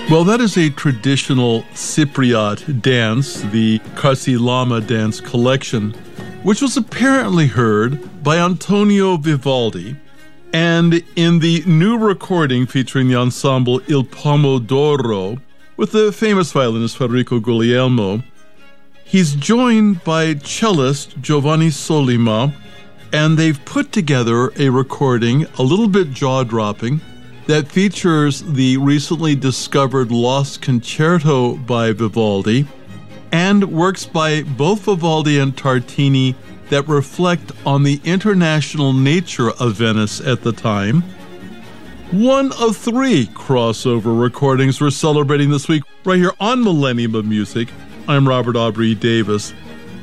Well, that is a traditional Cypriot dance, the Karsilama dance collection, which was apparently heard by Antonio Vivaldi. And in the new recording featuring the ensemble Il Pomodoro, with the famous violinist Federico Guglielmo, he's joined by cellist Giovanni Sollima, and they've put together a recording, a little bit jaw-dropping, that features the recently discovered Lost Concerto by Vivaldi and works by both Vivaldi and Tartini that reflect on the international nature of Venice at the time. One of 3 crossover recordings we're celebrating this week right here on Millennium of Music. I'm Robert Aubrey Davis.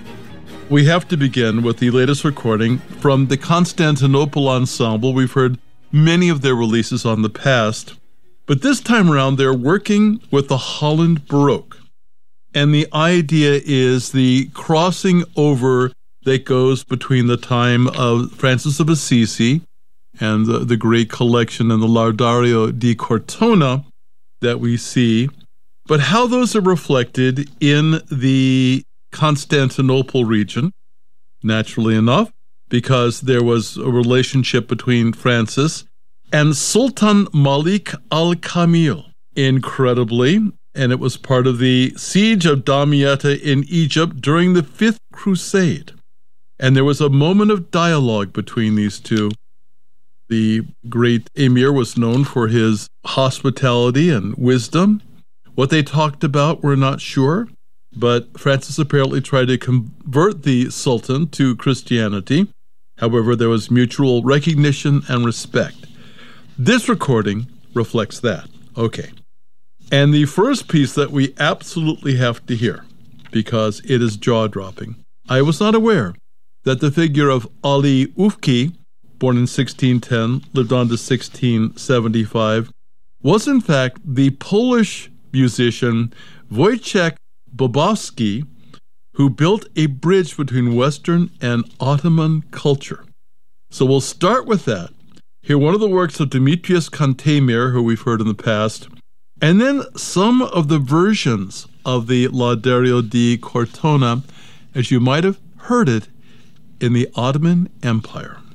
We have to begin with the latest recording from the Constantinople Ensemble. We've heard many of their releases on the past, but this time around they're working with the Holland Baroque. And the idea is the crossing over that goes between the time of Francis of Assisi and the great collection in the Laudario di Cortona that we see, but how those are reflected in the Constantinople region, naturally enough, because there was a relationship between Francis and Sultan Malik al-Kamil, incredibly, and it was part of the siege of Damietta in Egypt during the 5th Crusade. And there was a moment of dialogue between these two. The great emir was known for his hospitality and wisdom. What they talked about, we're not sure, but Francis apparently tried to convert the Sultan to Christianity. However, there was mutual recognition and respect. This recording reflects that. Okay. And the first piece that we absolutely have to hear, because it is jaw-dropping. I was not aware that the figure of Ali Ufki, born in 1610, lived on to 1675, was in fact the Polish musician Wojciech Bobowski, who built a bridge between Western and Ottoman culture. So we'll start with that. Hear one of the works of Demetrius Cantemir, who we've heard in the past, and then some of the versions of the Laudario di Cortona, as you might have heard it in the Ottoman Empire.